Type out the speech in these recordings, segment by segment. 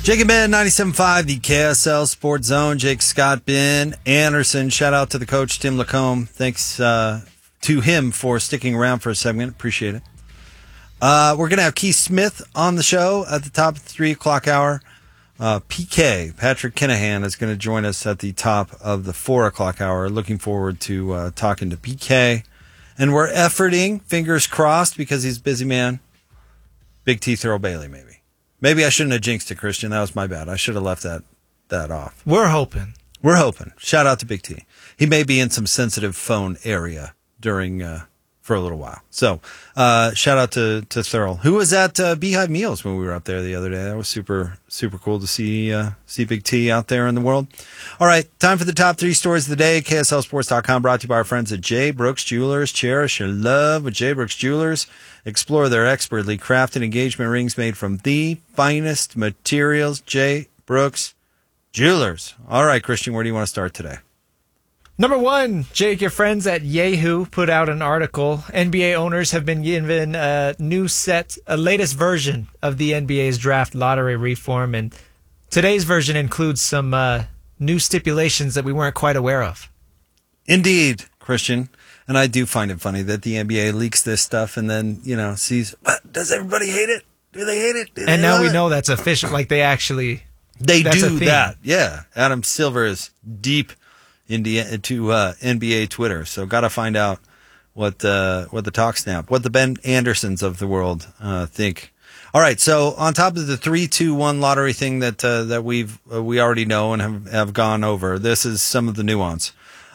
Jake and Ben, 97.5, the KSL Sports Zone. Jake, Scott, Ben Anderson. Shout out to the coach, Tim Lacombe. Thanks to him for sticking around for a segment. Appreciate it. We're going to have Keith Smith on the show at the top of the 3 o'clock hour. PK, Patrick Kinahan, is going to join us at the top of the 4 o'clock hour. Looking forward to talking to PK. And we're efforting, fingers crossed, because he's a busy man, Big T Thurl Bailey, maybe. Maybe I shouldn't have jinxed it, Christian. That was my bad. I should have left that off. We're hoping. Shout out to Big T. He may be in some sensitive phone area during for a little while. So shout out to Thurl, who was at Beehive Meals when we were up there the other day. That was super, super cool to see Big T out there in the world. All right, time for the top 3 stories of the day. KSLSports.com, brought to you by our friends at J. Brooks Jewelers. Cherish your love with J. Brooks Jewelers. Explore their expertly crafted engagement rings made from the finest materials. J. Brooks Jewelers. All right, Christian, where do you want to start today? Number 1, Jake, your friends at Yahoo put out an article. NBA owners have been given a latest version of the NBA's draft lottery reform, and today's version includes some new stipulations that we weren't quite aware of. Indeed, Christian. And I do find it funny that the NBA leaks this stuff and then, sees, what, does everybody hate it? Do they hate it? And now we know that's official. Like they do that. Yeah. Adam Silver is deep into NBA Twitter. So got to find out what the Talk Snap, what the Ben Andersons of the world think. All right. So on top of the 3-2-1 lottery thing that we already know and have gone over, this is some of the nuance.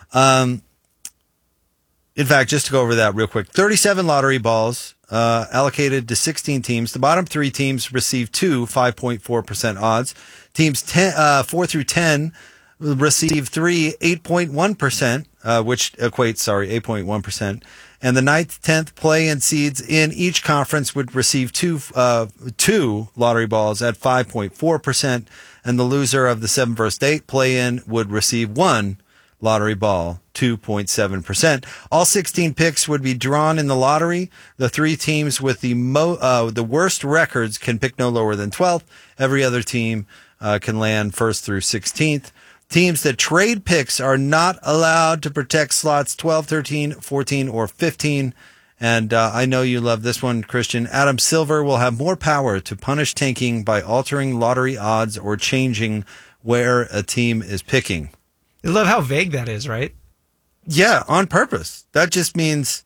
In fact, just to go over that real quick, 37 lottery balls allocated to 16 teams. The bottom 3 teams receive 2 5.4% odds. Teams 4 through 10 receive 3 8.1%, which equates 8.1%. And the 9th, 10th play-in seeds in each conference would receive two lottery balls at 5.4%, and the loser of the 7 versus 8 play-in would receive 1 lottery ball, 2.7%. All 16 picks would be drawn in the lottery. The 3 teams with the worst records can pick no lower than 12th. Every other team can land 1st through 16th. Teams that trade picks are not allowed to protect slots 12, 13, 14, or 15. And I know you love this one, Christian. Adam Silver will have more power to punish tanking by altering lottery odds or changing where a team is picking. I love how vague that is, right? Yeah, on purpose. That just means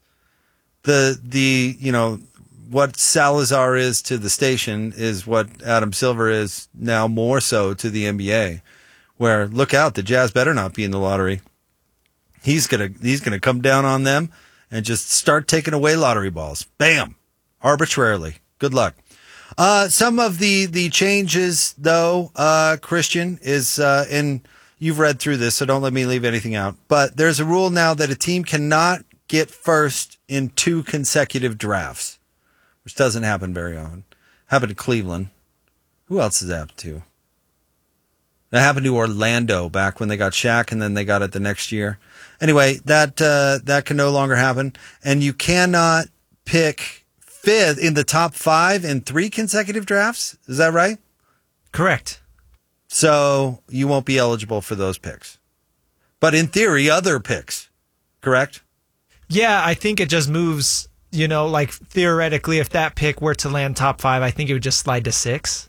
what Salazar is to the station is what Adam Silver is now more so to the NBA. Where, look out, the Jazz better not be in the lottery. He's gonna come down on them and just start taking away lottery balls. Bam! Arbitrarily. Good luck. Some of the changes, though, Christian, is in... You've read through this, so don't let me leave anything out. But there's a rule now that a team cannot get first in 2 consecutive drafts, which doesn't happen very often. Happened to Cleveland. Who else has happened to? That happened to Orlando back when they got Shaq, and then they got it the next year. Anyway, that can no longer happen. And you cannot pick 5th in the top 5 in 3 consecutive drafts. Is that right? Correct. So you won't be eligible for those picks. But in theory, other picks, correct? Yeah, I think it just moves, like theoretically, if that pick were to land top 5, I think it would just slide to 6.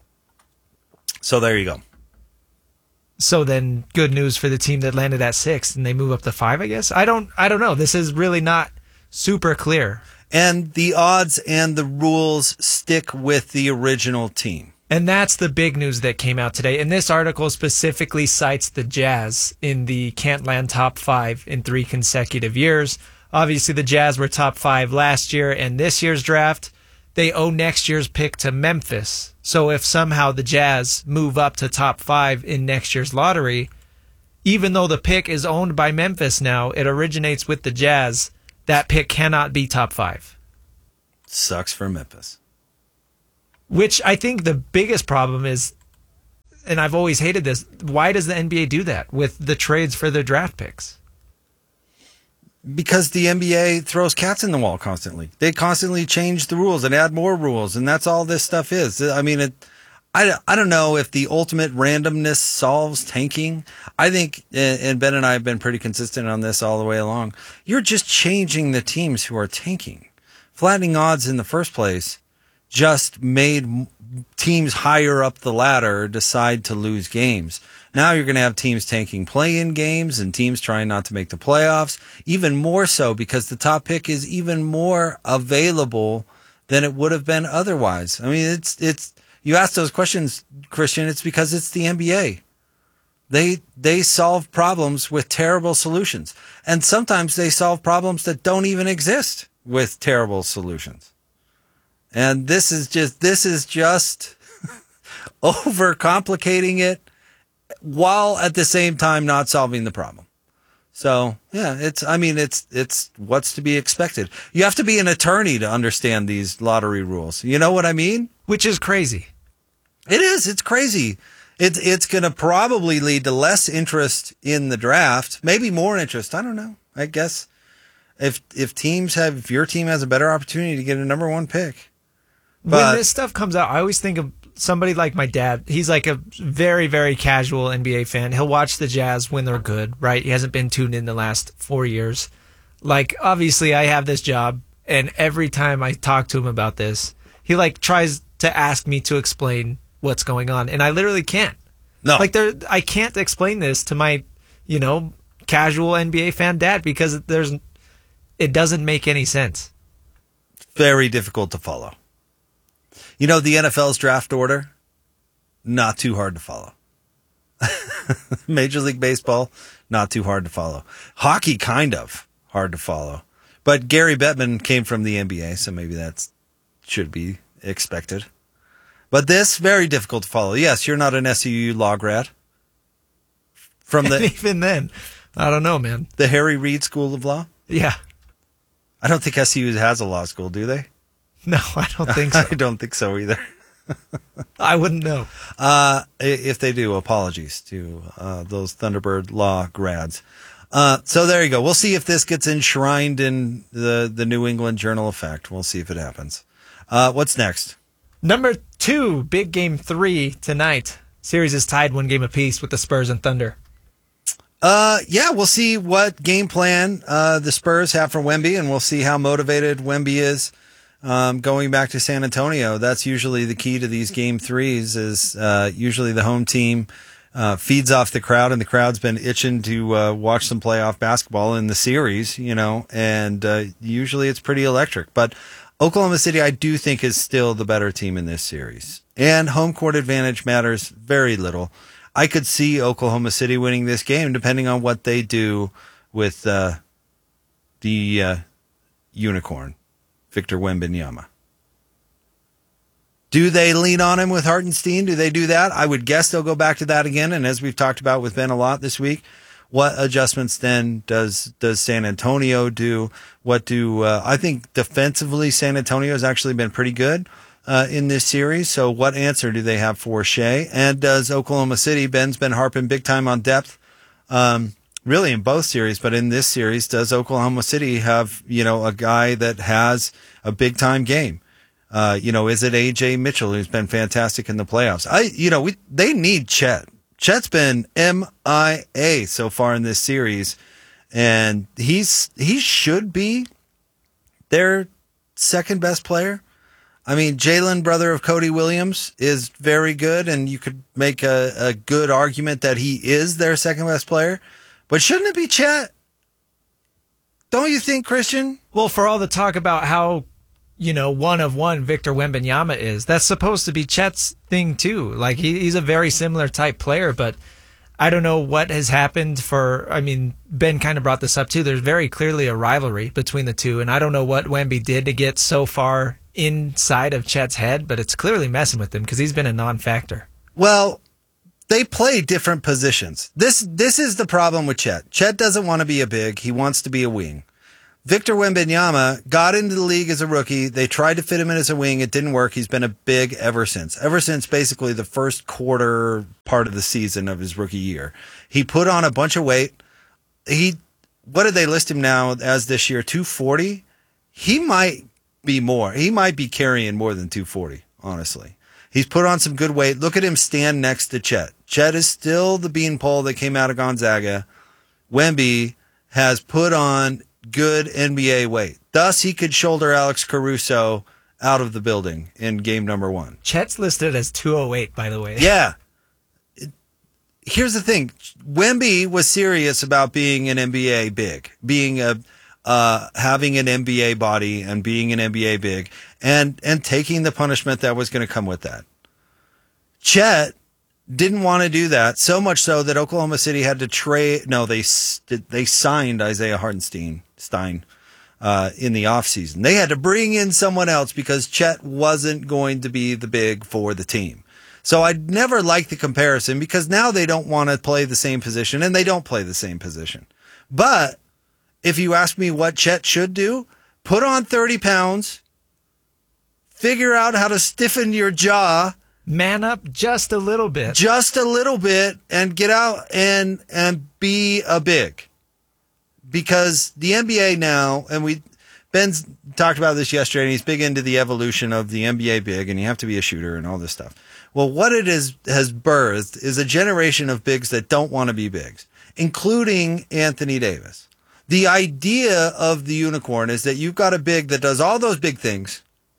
So there you go. So then good news for the team that landed at 6 and they move up to 5, I guess. I don't know. This is really not super clear. And the odds and the rules stick with the original team. And that's the big news that came out today. And this article specifically cites the Jazz in the can't land top 5 in 3 consecutive years. Obviously, the Jazz were top 5 last year, and this year's draft, they owe next year's pick to Memphis. So if somehow the Jazz move up to top 5 in next year's lottery, even though the pick is owned by Memphis now, it originates with the Jazz, that pick cannot be top 5. Sucks for Memphis. Which I think the biggest problem is, and I've always hated this, why does the NBA do that with the trades for their draft picks? Because the NBA throws cats in the wall constantly. They constantly change the rules and add more rules, and that's all this stuff is. I mean, I don't know if the ultimate randomness solves tanking. I think, and Ben and I have been pretty consistent on this all the way along, you're just changing the teams who are tanking. Flattening odds in the first place just made teams higher up the ladder decide to lose games. Now you're going to have teams tanking play-in games and teams trying not to make the playoffs, even more so because the top pick is even more available than it would have been otherwise. I mean, it's you ask those questions, Christian, it's because it's the NBA. They solve problems with terrible solutions. And sometimes they solve problems that don't even exist with terrible solutions. And this is just overcomplicating it while at the same time not solving the problem. So, yeah, it's what's to be expected. You have to be an attorney to understand these lottery rules. You know what I mean? Which is crazy. It is. It's crazy. It's going to probably lead to less interest in the draft, maybe more interest. I don't know. I guess if your team has a better opportunity to get a number one pick. But when this stuff comes out, I always think of somebody like my dad. He's like a very, very casual NBA fan. He'll watch the Jazz when they're good, right? He hasn't been tuned in the last 4 years. Like, obviously, I have this job, and every time I talk to him about this, he like tries to ask me to explain what's going on, and I literally can't. No, like I can't explain this to my, casual NBA fan dad because it doesn't make any sense. Very difficult to follow. The NFL's draft order, not too hard to follow. Major League Baseball, not too hard to follow. Hockey, kind of hard to follow. But Gary Bettman came from the NBA, so maybe that should be expected. But this, very difficult to follow. Yes, you're not an SUU law grad. Even then, I don't know, man. The Harry Reid School of Law? Yeah. I don't think SUU has a law school, do they? No, I don't think so. I don't think so either. I wouldn't know. If they do, apologies to those Thunderbird Law grads. So there you go. We'll see if this gets enshrined in the New England Journal Effect. We'll see if it happens. What's next? Number 2, big game 3 tonight. Series is tied 1 game apiece with the Spurs and Thunder. Yeah, we'll see what game plan the Spurs have for Wemby, and we'll see how motivated Wemby is going back to San Antonio. That's usually the key to these game 3s is usually the home team feeds off the crowd, and the crowd's been itching to watch some playoff basketball in the series, and usually it's pretty electric. But Oklahoma City, I do think, is still the better team in this series. And home court advantage matters very little. I could see Oklahoma City winning this game depending on what they do with the unicorn, Victor Wembanyama. Do they lean on him with Hartenstein? Do they do that? I would guess they'll go back to that again. And as we've talked about with Ben a lot this week, what adjustments then does San Antonio do? What do I think defensively San Antonio has actually been pretty good in this series. So what answer do they have for Shea? And does Oklahoma City, Ben's been harping big time on depth, really in both series, but in this series, does Oklahoma City have, a guy that has a big time game? Is it AJ Mitchell, who's been fantastic in the playoffs? They need Chet. Chet's been MIA so far in this series, and he should be their second best player. I mean, Jalen, brother of Cody Williams, is very good, and you could make a good argument that he is their second best player. But shouldn't it be Chet? Don't you think, Christian? Well, for all the talk about how, one of one Victor Wembanyama is, that's supposed to be Chet's thing too. Like, he's a very similar type player, but I don't know what has happened Ben kind of brought this up too. There's very clearly a rivalry between the two, and I don't know what Wemby did to get so far inside of Chet's head, but it's clearly messing with him because he's been a non-factor. Well, they play different positions. This is the problem with Chet. Chet doesn't want to be a big. He wants to be a wing. Victor Wembanyama got into the league as a rookie. They tried to fit him in as a wing. It didn't work. He's been a big ever since basically the first quarter part of the season of his rookie year. He put on a bunch of weight. What did they list him now as this year? 240? He might be more. He might be carrying more than 240, honestly. He's put on some good weight. Look at him stand next to Chet. Chet is still the beanpole that came out of Gonzaga. Wemby has put on good NBA weight. Thus, he could shoulder Alex Caruso out of the building in game number 1. Chet's listed as 208, by the way. Yeah. Here's the thing. Wemby was serious about being an NBA big, being having an NBA body and being an NBA big and taking the punishment that was going to come with that. Chet didn't want to do that, so much so that Oklahoma City had to trade. No, they signed Isaiah Hartenstein in the offseason. They had to bring in someone else because Chet wasn't going to be the big for the team. So I'd never like the comparison because now they don't want to play the same position and they don't play the same position. But if you ask me what Chet should do, put on 30 pounds, figure out how to stiffen your jaw. Man up just a little bit. Just a little bit and get out and be a big. Because the NBA now, and Ben's talked about this yesterday, and he's big into the evolution of the NBA big, and you have to be a shooter and all this stuff. Well, what it has birthed is a generation of bigs that don't want to be bigs, including Anthony Davis. The idea of the unicorn is that you've got a big that does all those big things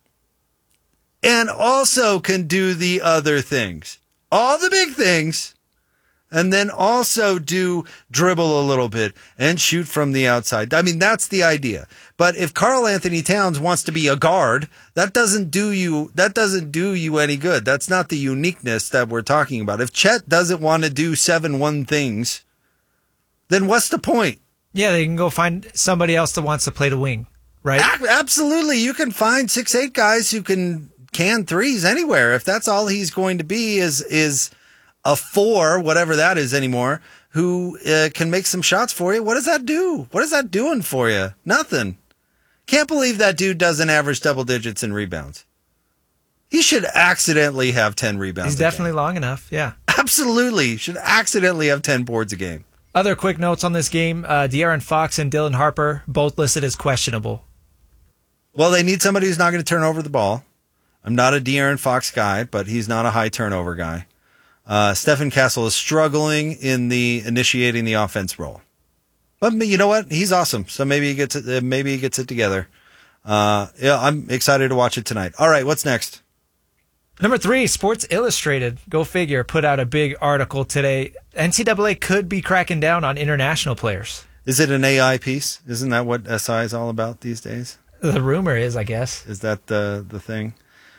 and also can do the other things, all the big things, and then also do dribble a little bit and shoot from the outside. I mean, that's the idea. But if Karl Anthony Towns wants to be a guard, that doesn't do you any good. That's not the uniqueness that we're talking about. If Chet doesn't want to do 7-1 things, then what's the point? Yeah, they can go find somebody else that wants to play the wing, right? Absolutely. You can find 6'8" guys who can threes anywhere. If that's all he's going to be is a 4, whatever that is anymore, who can make some shots for you. What does that do? What is that doing for you? Nothing. Can't believe that dude doesn't average double digits in rebounds. He should accidentally have 10 rebounds. He's definitely long enough. Yeah. Absolutely. Should accidentally have 10 boards a game. Other quick notes on this game. De'Aaron Fox and Dylan Harper both listed as questionable. Well, they need somebody who's not going to turn over the ball. I'm not a De'Aaron Fox guy, but he's not a high turnover guy. Stephen Castle is struggling in the initiating the offense role. But you know what? He's awesome. So maybe he gets it. Maybe he gets it together. Yeah, I'm excited to watch it tonight. All right, what's next? Number 3, Sports Illustrated, go figure, put out a big article today. NCAA could be cracking down on international players. Is it an AI piece? Isn't that what SI is all about these days? The rumor is, I guess. Is that the thing?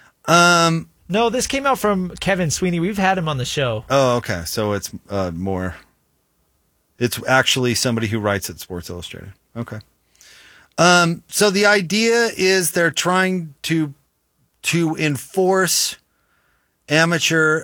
No, this came out from Kevin Sweeney. We've had him on the show. Oh, okay. So it's more. It's actually somebody who writes at Sports Illustrated. Okay. So the idea is they're trying to enforce amateur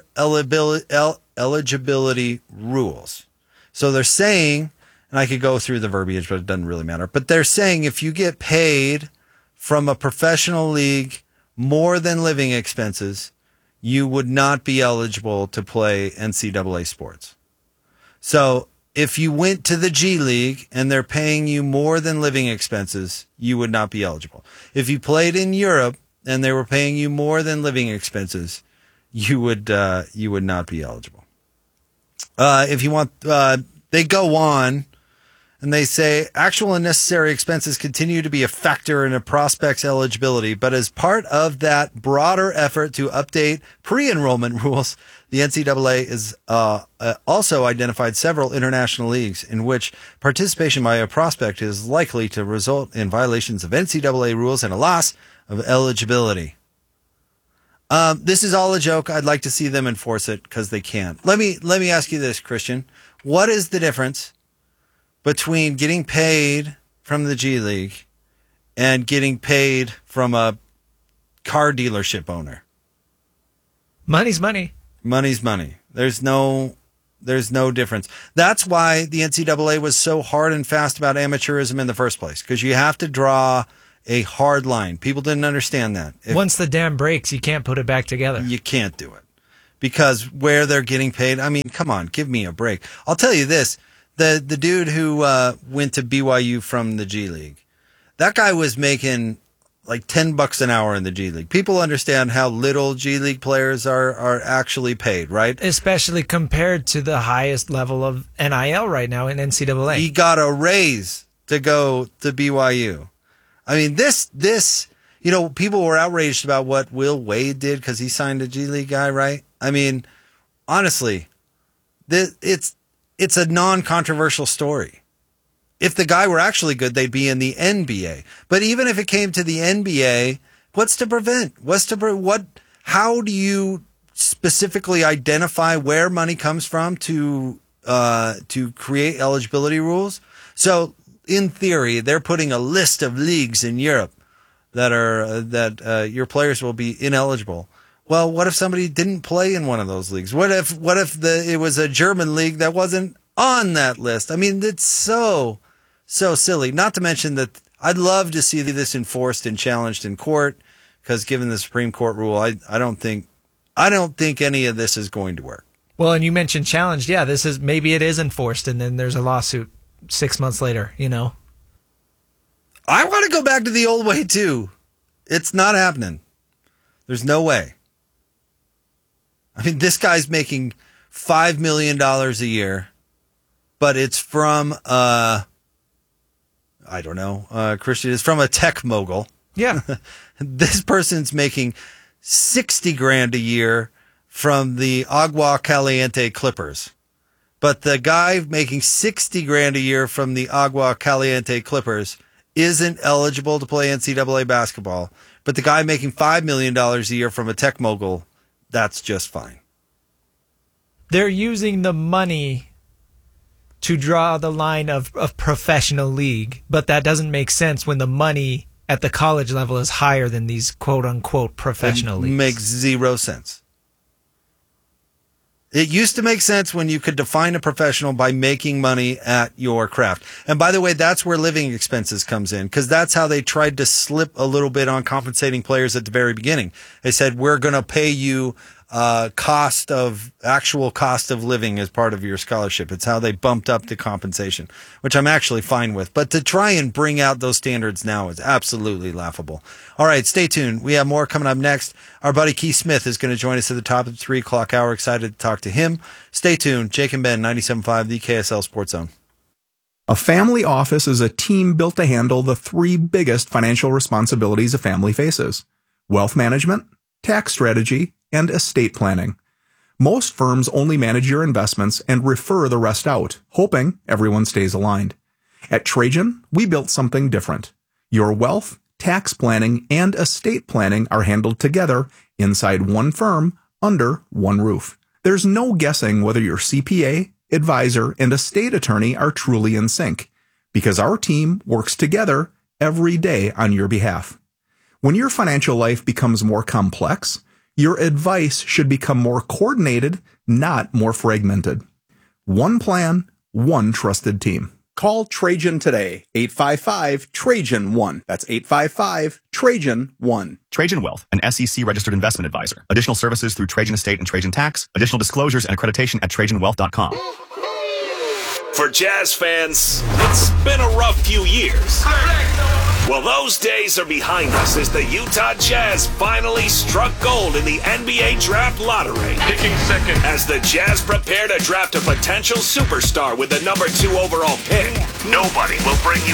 eligibility rules. So they're saying, and I could go through the verbiage, but it doesn't really matter. But they're saying if you get paid from a professional league more than living expenses, you would not be eligible to play NCAA sports. So if you went to the G League and they're paying you more than living expenses, you would not be eligible. If you played in Europe and they were paying you more than living expenses, you would not be eligible. If you want, they go on and they say actual and necessary expenses continue to be a factor in a prospect's eligibility, but as part of that broader effort to update pre-enrollment rules, the NCAA is also identified several international leagues in which participation by a prospect is likely to result in violations of NCAA rules and a loss of eligibility. This is all a joke. I'd like to see them enforce it because they can't. Let me ask you this, Christian. What is the difference between getting paid from the G League and getting paid from a car dealership owner? Money's money. Money's money. There's no difference. That's why the NCAA was so hard and fast about amateurism in the first place, because you have to draw a hard line. People didn't understand that. Once the dam breaks, you can't put it back together. You can't do it because where they're getting paid. I mean, come on, give me a break. I'll tell you this. The dude who went to BYU from the G League, that guy was making like $10 an hour in the G League. People understand how little G League players are actually paid, right? Especially compared to the highest level of NIL right now in NCAA. He got a raise to go to BYU. I mean, this, people were outraged about what Will Wade did because he signed a G League guy, right? I mean, honestly, it's a non-controversial story. If the guy were actually good, they'd be in the NBA. But even if it came to the NBA, what's to prevent? How do you specifically identify where money comes from to create eligibility rules? So, in theory, they're putting a list of leagues in Europe that your players will be ineligible. Well, what if somebody didn't play in one of those leagues? What if it was a German league that wasn't on that list? I mean, it's so silly. Not to mention that I'd love to see this enforced and challenged in court, because given the Supreme Court rule, I don't think any of this is going to work. Well, and you mentioned challenged. Yeah, maybe it is enforced, and then there's a lawsuit 6 months later. I want to go back to the old way too. It's not happening. There's no way. I mean, this guy's making $5 million a year, but it's from Christian, it's from a tech mogul. Yeah. This person's making $60,000 a year from the Agua Caliente Clippers. But the guy making $60,000 a year from the Agua Caliente Clippers isn't eligible to play NCAA basketball. But the guy making $5 million a year from a tech mogul, that's just fine. They're using the money to draw the line of professional league, but that doesn't make sense when the money at the college level is higher than these quote-unquote professional leagues. Makes zero sense. It used to make sense when you could define a professional by making money at your craft. And by the way, that's where living expenses comes in, because that's how they tried to slip a little bit on compensating players at the very beginning. They said, we're going to pay you actual cost of living as part of your scholarship. It's how they bumped up the compensation, which I'm actually fine with. But to try and bring out those standards now is absolutely laughable. All right, stay tuned. We have more coming up next. Our buddy Keith Smith is going to join us at the top of the 3 o'clock hour. Excited to talk to him. Stay tuned. Jake and Ben, 97.5, the KSL Sports Zone. A family office is a team built to handle the 3 biggest financial responsibilities a family faces: wealth management, tax strategy, and estate planning. Most firms only manage your investments and refer the rest out, hoping everyone stays aligned. At Trajan, we built something different. Your wealth, tax planning, and estate planning are handled together inside one firm under one roof. There's no guessing whether your CPA, advisor, and estate attorney are truly in sync, because our team works together every day on your behalf. When your financial life becomes more complex, your advice should become more coordinated, not more fragmented. One plan, one trusted team. Call Trajan today, 855-TRAJAN-1. That's 855-TRAJAN-1. Trajan Wealth, an SEC-registered investment advisor. Additional services through Trajan Estate and Trajan Tax. Additional disclosures and accreditation at TrajanWealth.com. For Jazz fans, it's been a rough few years. Well, those days are behind us as the Utah Jazz finally struck gold in the NBA Draft Lottery. Picking second. As the Jazz prepare to draft a potential superstar with the number 2 overall pick, nobody will bring you